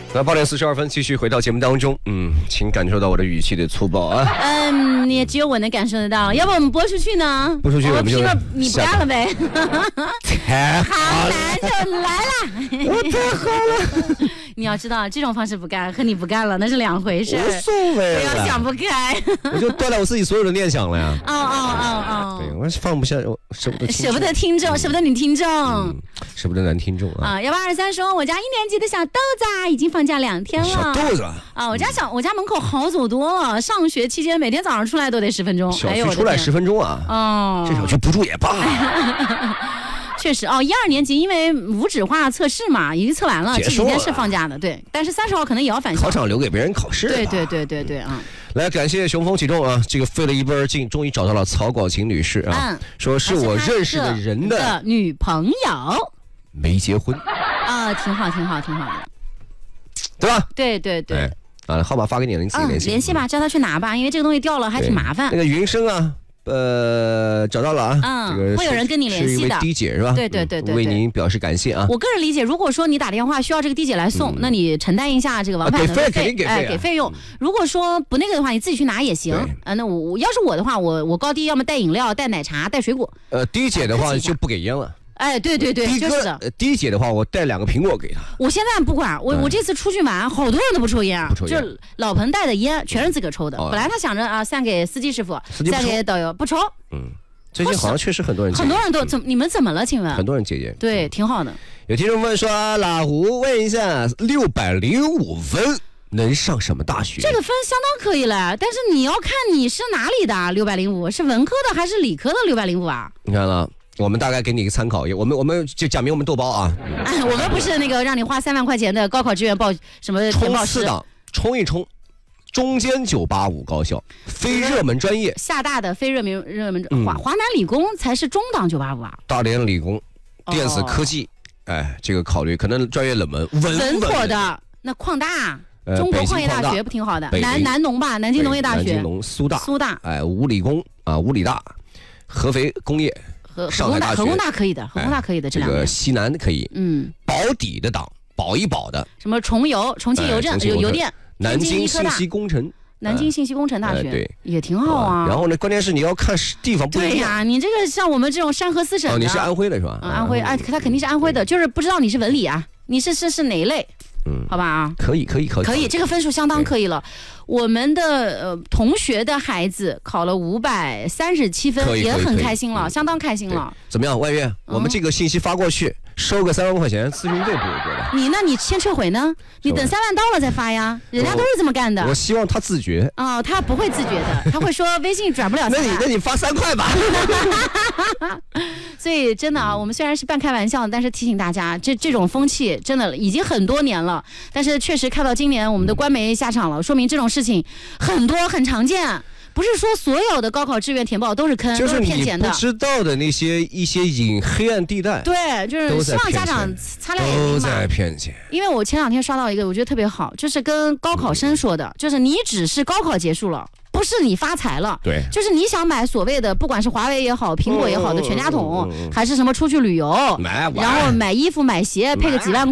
那8点42分，继续回到节目当中。请感受到我的语气的粗暴啊。 也只有我能感受得到。要不我们播出去呢？ 播出去我们就你不干了呗？ 太好了， 就来了。 太好了。 你要知道，这种方式不干和你不干了那是两回事。 无所谓了， 不要想不开。 我就断了我自己所有的念想了呀。 对， 我放不下，舍不得听众， 舍不得女听众， 舍不得男听众啊。 1823说，我家1年级的小豆子已经放假2天了。 小豆子啊，我家门口好走多了。上学期间每天早上出来都得10分钟， 小区出来10分钟啊。这小区不住也罢。 确实12年级因为无纸化测试嘛，已经测完了，这几天是放假的，对。但是30号可能也要返校。 考场留给别人考试。 对啊。 来，感谢雄风启动啊，这个费了一波而进，终于找到了曹广琴女士啊，说是我认识的人的女朋友， 没结婚啊，挺好的， 对吧？ 对。 号码发给你了，你自己联系吧，叫他去拿吧，因为这个东西掉了还挺麻烦。 那个云生啊。找到了啊，这个会有人跟你联系的， 是一位D姐是吧？ 对， 为您表示感谢啊。 我个人理解，如果说你打电话需要这个D姐来送，那你承担一下这个往返的费，肯定给费用。如果说不那个的话，你自己去拿也行。那我要是我的话，我高低要么带饮料、带奶茶、带水果。 D姐的话就不给烟了。 对，就是的。 D姐的话，我带2个苹果给她。 我现在不管，我这次出去玩，好多人都不抽烟，就是老彭带的烟全是自个抽的。本来他想着散给司机师傅，散给导游，不抽。 最近好像确实很多人都你们怎么了？请问？ 很多人戒烟， 对，挺好的。 有听众问说，老胡问一下，605分能上什么大学？ 这个分相当可以了，但是你要看你是哪里的605，是文科的还是理科的605啊？ 你看了。我们大概给你一个参考，我们就讲明我们豆包啊。 我们不是那个让你花3万块钱的高考志愿报什么冲4档，冲一冲，中间985高校，非热门专业， 厦大的非热门华南理工才是中档985啊。 大连理工、电子科技，这个考虑可能专业冷门， 稳妥的那矿大。中国矿业大学不挺好的？南农吧，南京农业大学， 南京农、苏大，五理工啊，五理大，合肥工业。上海大学， 河工大可以的，河工大可以的， 这个西南可以，保底的党，保一保的， 什么重庆邮政邮电， 南京信息工程， 南京信息工程大学，对，也挺好啊。 然后呢，关键是你要看地方不一样。 对呀，你这个像我们这种山河四省的， 你是安徽的是吧？ 安徽，他肯定是安徽的，就是不知道你是文理啊，你是哪一类？好吧啊， 可以， 这个分数相当可以了。我们的同学的孩子考了537分，也很开心了，相当开心了。 怎么样，万月？我们这个信息发过去，收个3万块钱咨询费，不为过的。 你先撤回呢？你等3万到了再发呀，人家都是这么干的。 我希望他自觉。 他不会自觉的，他会说微信转不了。 那你发3块吧。 所以真的我们虽然是半开玩笑，但是提醒大家，这种风气真的已经很多年了。但是确实看到今年我们的官媒下场了，说明这种事情很多很常见。不是说所有的高考志愿填报都是坑， 就是都是骗钱的。 你不知道的那些一些黑暗地带， 对，就是希望家长擦亮眼睛嘛。 都在骗钱。 因为我前2天刷到一个，我觉得特别好，就是跟高考生说的，就是你只是高考结束了。不是你发财了， 对， 就是你想买所谓的，不管是华为也好，苹果也好的全家桶，还是什么出去旅游，然后买衣服买鞋配个几万